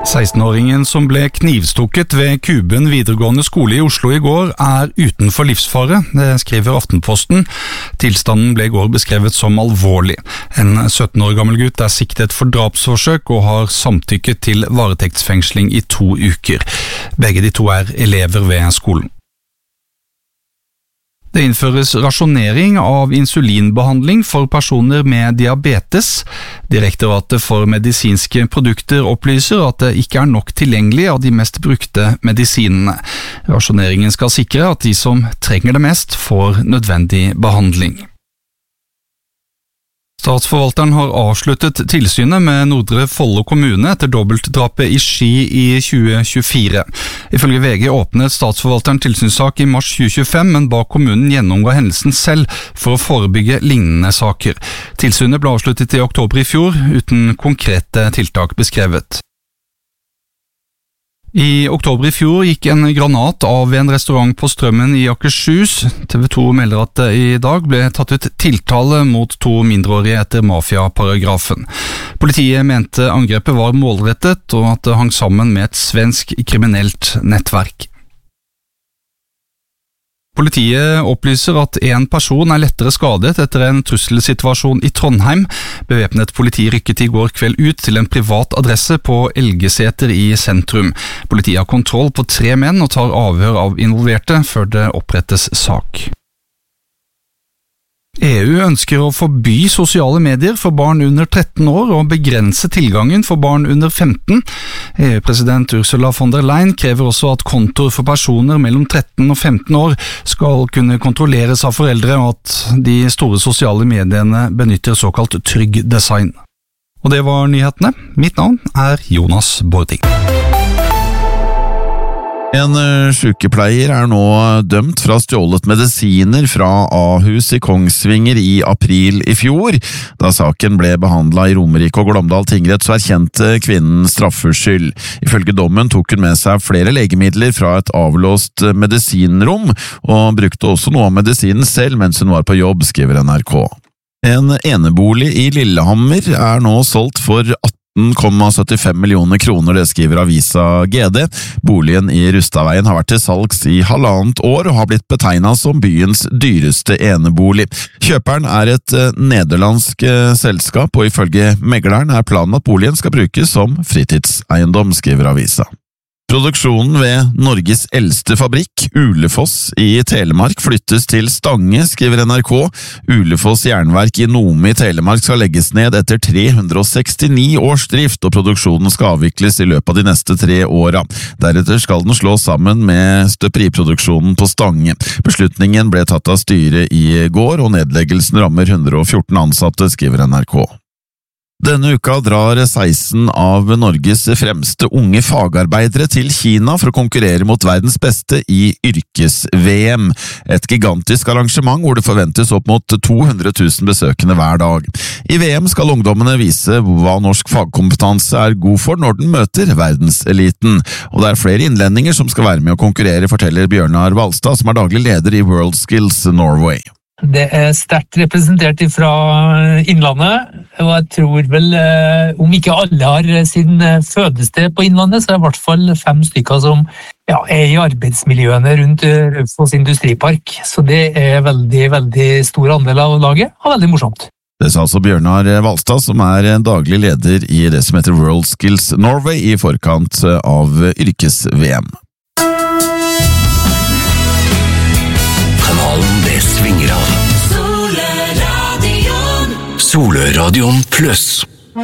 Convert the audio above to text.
16-åringen som ble knivstukket ved Kuben videregående skole i Oslo i går utenfor livsfare, det skriver Aftenposten. Tilstanden ble i går beskrevet som alvorlig. En 17 år gammel gutt siktet for drapsforsøk og har samtykket til varetektsfengsling i 2 uker. Begge de to elever ved skolen. Det innføres rasjonering av insulinbehandling for personer med diabetes. Direktoratet for medisinske produkter opplyser at det ikke nok tilgjengelig av de mest brukte medisinene. Rasjoneringen skal sikre at de som trenger det mest får nødvendig behandling. Statsforvalteren har avsluttet tilsynet med Nordre Follo kommune etter dobbeltdrapet i Ski i 2024. Ifølge VG åpnet statsforvalteren tilsynssak i mars 2025, men ba kommunen gjennomgå hendelsen selv for å forebygge lignende saker. Tilsynet ble avsluttet i oktober i fjor, uten konkrete tiltak beskrevet. I oktober i fjor gikk en granat av en restaurant på Strømmen i Akershus. TV 2 melder at det i dag ble tatt ut tiltale mot 2 mindreårige etter mafiaparagrafen. Politiet mente angrepet var målrettet, og at det hang sammen med et svensk kriminelt nettverk. Politiet opplyser at en person lettere skadet etter en trusselsituasjon i Trondheim. Bevæpnet politi rykket i går kveld ut til en privat adresse på Elgeseter i sentrum. Politiet har kontroll på 3 menn og tar avhør av involverte før det opprettes sak. EU ønsker å forby sosiale medier for barn under 13 år og begrense tilgangen for barn under 15. EU-president Ursula von der Leyen krever også at kontoer for personer mellom 13 og 15 år skal kunne kontrolleres av foreldre, og at de store sosiale mediene benytter såkalt trygg design. Og det var nyhetene. Mitt navn Jonas Bording. En sykepleier nå dømt for å ha stjålet medisiner fra Ahus i Kongsvinger i april i fjor. Da saken ble behandlet i Romerike og Glåmdal tingrett, så erkjente kvinnen straffskyld. Ifølge dommen tok hun med seg flere legemidler fra et avlåst medisinrom, og brukte også noe av medisinen selv mens hun var på jobb, skriver NRK. En enebolig i Lillehammer nå solgt for 18,75 millioner kroner, det skriver avisa GD. Boligen i Rustadveien har vært til salgs i 1,5 år og har blitt betegnet som byens dyreste enebolig. Kjøperen et nederlandsk selskap, og ifølge megleren planen at boligen skal brukes som fritidseiendom, skriver avisa. Produksjonen ved Norges eldste fabrikk, Ulefoss i Telemark, flyttes til Stange, skriver NRK. Ulefoss jernverk i Nome i Telemark skal legges ned etter 369 års drift, og produksjonen skal avvikles i løpet av de neste 3 åra. Deretter skal den slås sammen med støperiproduksjonen på Stange. Beslutningen ble tatt av styret i går, og nedleggelsen rammer 114 ansatte, skriver NRK. Denne uka drar 16 av Norges fremste unge fagarbeidere til Kina for å konkurrere mot verdens beste i yrkes-VM. Et gigantisk arrangement hvor det forventes opp mot 200 000 besøkende hver dag. I VM skal ungdommene vise hva norsk fagkompetanse god for når den møter verdenseliten. Og det flere innlendinger som skal være med å konkurrere, forteller Bjørnar Valstad, som daglig leder i World Skills Norway. Det sterkt representert fra Innlandet, og jeg tror vel, om ikke alle har sin fødested på Innlandet, så det i hvert fall 5 stykker som i arbeidsmiljøene rundt Raufoss industripark. Så det veldig, veldig stor andel av laget, og veldig morsomt. Det sa altså Bjørnar Valstad, som daglig leder i det som heter World Skills Norway i forkant av yrkes-VM. Kanalen det svinger av. Soløradion Pluss.